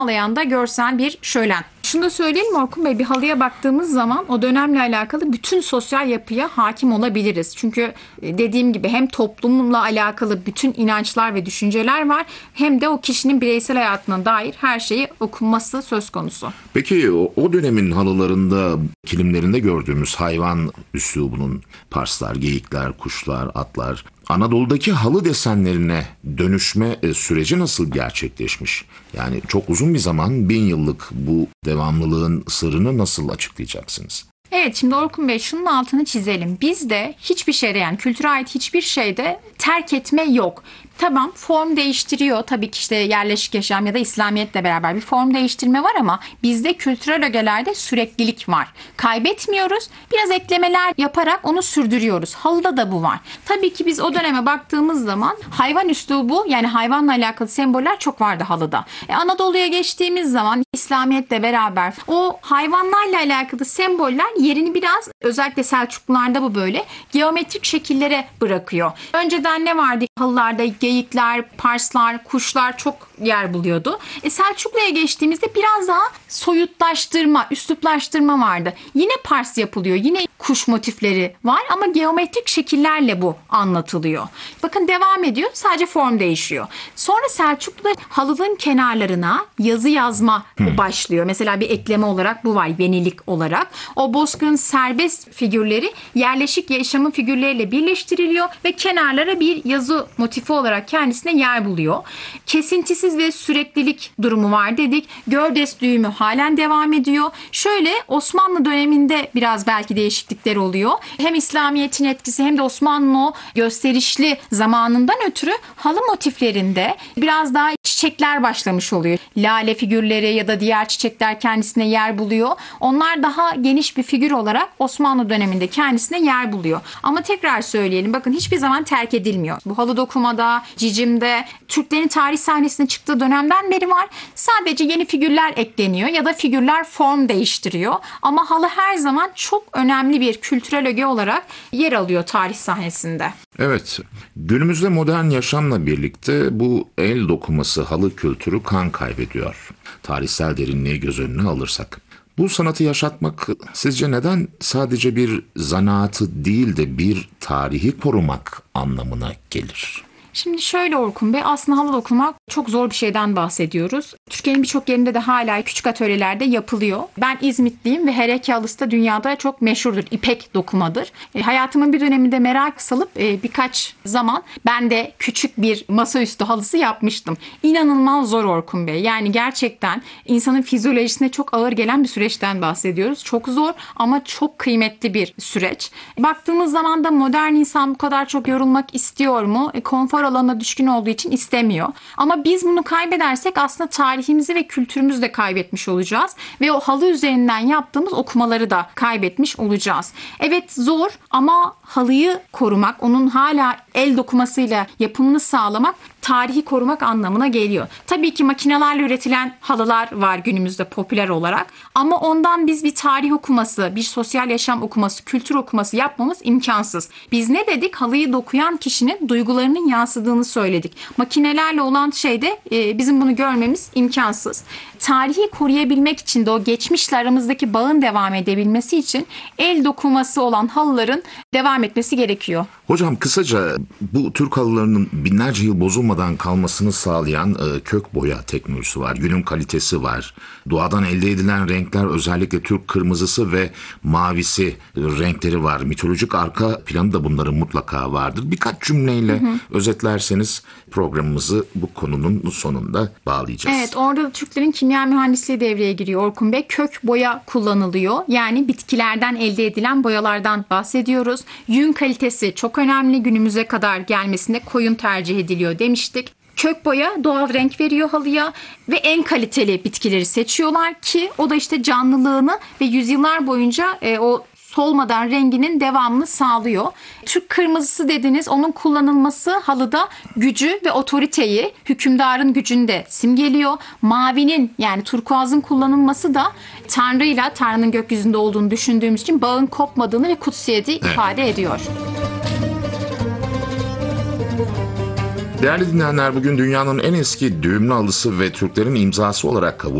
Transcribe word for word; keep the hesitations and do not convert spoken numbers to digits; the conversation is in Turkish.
sağlayan da görsel bir şölen. Şunu da söyleyelim Orkun Bey, bir halıya baktığımız zaman o dönemle alakalı bütün sosyal yapıya hakim olabiliriz. Çünkü dediğim gibi hem toplumla alakalı bütün inançlar ve düşünceler var, hem de o kişinin bireysel hayatına dair her şeyi okunması söz konusu. Peki o, o dönemin halılarında, kilimlerinde gördüğümüz hayvan üslubunun parslar, geyikler, kuşlar, atlar, Anadolu'daki halı desenlerine dönüşme süreci nasıl gerçekleşmiş? Yani çok uzun bir zaman, bin yıllık bu devamlılığın sırrını nasıl açıklayacaksınız? Evet, şimdi Orkun Bey şunun altını çizelim. Bizde hiçbir şeyde, yani kültüre ait hiçbir şeyde terk etme yok. Tamam, form değiştiriyor. Tabii ki işte yerleşik yaşam ya da İslamiyet'le beraber bir form değiştirme var ama bizde kültürel ögelerde süreklilik var. Kaybetmiyoruz. Biraz eklemeler yaparak onu sürdürüyoruz. Halıda da bu var. Tabii ki biz o döneme baktığımız zaman hayvan üslubu, yani hayvanla alakalı semboller çok vardı halıda. E, Anadolu'ya geçtiğimiz zaman İslamiyet'le beraber o hayvanlarla alakalı semboller yerini biraz, özellikle Selçuklularda bu böyle, geometrik şekillere bırakıyor. Önceden ne vardı halılarda? Geyikler, parslar, kuşlar çok yer buluyordu. E, Selçuklu'ya geçtiğimizde biraz daha soyutlaştırma, üsluplaştırma vardı. Yine pars yapılıyor, yine kuş motifleri var ama geometrik şekillerle bu anlatılıyor. Bakın devam ediyor, sadece form değişiyor. Sonra Selçuklu'da halının kenarlarına yazı yazma hmm. başlıyor. Mesela bir ekleme olarak bu var, yenilik olarak. O bozkırın serbest figürleri yerleşik yaşamın figürleriyle birleştiriliyor ve kenarlara bir yazı motifi olarak kendisine yer buluyor. Kesintisiz ve süreklilik durumu var dedik. Gördes düğümü halen devam ediyor. Şöyle Osmanlı döneminde biraz belki değişiklikler oluyor. Hem İslamiyet'in etkisi hem de Osmanlı gösterişli zamanından ötürü halı motiflerinde biraz daha çiçekler başlamış oluyor. Lale figürleri ya da diğer çiçekler kendisine yer buluyor. Onlar daha geniş bir figür olarak Osmanlı döneminde kendisine yer buluyor. Ama tekrar söyleyelim, bakın hiçbir zaman terk edilmiyor. Bu halı dokumada, cicimde, Türklerin tarih sahnesine çıktığı dönemden beri var. Sadece yeni figürler ekleniyor ya da figürler form değiştiriyor. Ama halı her zaman çok önemli bir kültürel öge olarak yer alıyor tarih sahnesinde. Evet, günümüzde modern yaşamla birlikte bu el dokuması halı kültürü kan kaybediyor. Tarihsel derinliği göz önüne alırsak. Bu sanatı yaşatmak sizce neden sadece bir zanaatı değil de bir tarihi korumak anlamına gelir? Şimdi şöyle Orkun Bey, aslında halı dokumak çok zor bir şeyden bahsediyoruz. Türkiye'nin birçok yerinde de hala küçük atölyelerde yapılıyor. Ben İzmitliyim ve hereke halısı da dünyada çok meşhurdur. İpek dokumadır. E, hayatımın bir döneminde merak salıp e, birkaç zaman ben de küçük bir masaüstü halısı yapmıştım. İnanılmaz zor Orkun Bey. Yani gerçekten insanın fizyolojisine çok ağır gelen bir süreçten bahsediyoruz. Çok zor ama çok kıymetli bir süreç. Baktığımız zaman da modern insan bu kadar çok yorulmak istiyor mu? E, konfor alanına düşkün olduğu için istemiyor. Ama biz bunu kaybedersek aslında tarihimizi ve kültürümüzü de kaybetmiş olacağız. Ve o halı üzerinden yaptığımız okumaları da kaybetmiş olacağız. Evet zor ama halıyı korumak, onun hala el dokumasıyla yapımını sağlamak tarihi korumak anlamına geliyor. Tabii ki makinelerle üretilen halılar var günümüzde popüler olarak. Ama ondan biz bir tarih okuması, bir sosyal yaşam okuması, kültür okuması yapmamız imkansız. Biz ne dedik? Halıyı dokuyan kişinin duygularının yansıdığını söyledik. Makinelerle olan şeyde e, bizim bunu görmemiz imkansız. Tarihi koruyabilmek için de o geçmişle aramızdaki bağın devam edebilmesi için el dokuması olan halıların devam etmesi gerekiyor. Hocam kısaca bu Türk halılarının binlerce yıl bozulmadan kalmasını sağlayan e, kök boya teknolojisi var. Günün kalitesi var. Doğadan elde edilen renkler, özellikle Türk kırmızısı ve mavisi renkleri var. Mitolojik arka planı da bunların mutlaka vardır. Birkaç cümleyle hı hı. özetlerseniz programımızı bu konunun sonunda bağlayacağız. Evet, orada da Türklerin kimya mühendisliği devreye giriyor Orkun Bey. Kök boya kullanılıyor. Yani bitkilerden elde edilen boyalardan bahsediyoruz. Yün kalitesi çok önemli. Günümüze kadar gelmesinde koyun tercih ediliyor demiştik. Kök boya doğal renk veriyor halıya ve en kaliteli bitkileri seçiyorlar ki o da işte canlılığını ve yüzyıllar boyunca e, o solmadan renginin devamını sağlıyor. Türk kırmızısı dediniz, onun kullanılması halıda gücü ve otoriteyi, hükümdarın gücünü de simgeliyor. Mavinin yani turkuazın kullanılması da Tanrı'yla, Tanrı'nın gökyüzünde olduğunu düşündüğümüz için bağın kopmadığını ve kutsiyeti ifade ediyor. Değerli dinleyenler, bugün dünyanın en eski düğümlü halısı ve Türklerin imzası olarak kabul